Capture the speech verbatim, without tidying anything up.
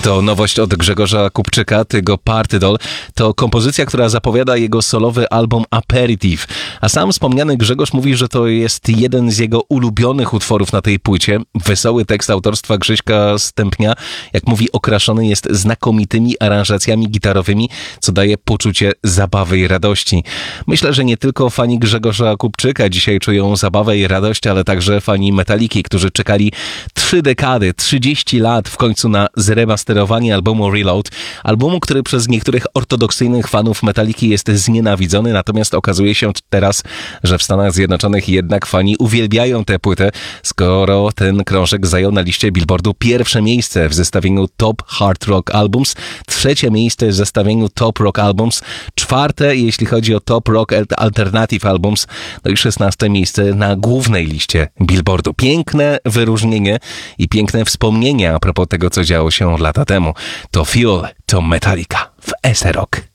To nowość od Grzegorza Kupczyka, tego Party Doll. To kompozycja, która zapowiada jego solowy album Aperitif. A sam wspomniany Grzegorz mówi, że to jest jeden z jego ulubionych utworów na tej płycie. Wesoły tekst autorstwa Grześka Stępnia, jak mówi, okraszony jest znakomitymi aranżacjami gitarowymi, co daje poczucie zabawy i radości. Myślę, że nie tylko fani Grzegorza Kupczyka dzisiaj czują zabawę i radość, ale także fani Metaliki, którzy czekali trzy dekady, trzydzieści lat w końcu na zremasterowanie albumu Reload, albumu, który przez niektórych ortodoksyjnych fanów Metaliki jest znienawidzony, natomiast okazuje się teraz, że w Stanach Zjednoczonych jednak fani uwielbiają tę płytę, skoro ten krążek zajął na liście Billboardu pierwsze miejsce w zestawieniu Top Hard Rock Albums, trzecie miejsce w zestawieniu Top Rock Albums, czwarte jeśli chodzi o Top Rock Alternative Albums, no i szesnaste miejsce na głównej liście Billboardu. Piękne wyróżnienie i piękne wspomnienia a propos tego, co działo się lata temu. To Fuel, to Metallica w S R Rock.